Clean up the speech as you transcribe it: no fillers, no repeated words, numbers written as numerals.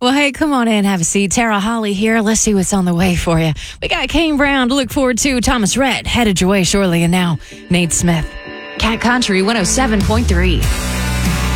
Well, hey, come on in, have a seat. Tara Holly here. Let's see what's on the way for you. We got Kane Brown to look forward to. Thomas Rhett headed your way shortly. And now, Nate Smith. Cat Country 107.3.